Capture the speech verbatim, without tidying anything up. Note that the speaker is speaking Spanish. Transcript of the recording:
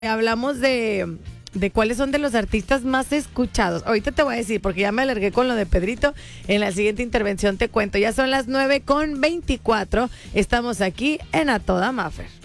Hablamos de, de cuáles son de los artistas más escuchados. Ahorita te voy a decir, porque ya me alargué con lo de Pedrito. En la siguiente intervención te cuento. Ya son las nueve con veinticuatro. Estamos aquí en A Toda Mafer.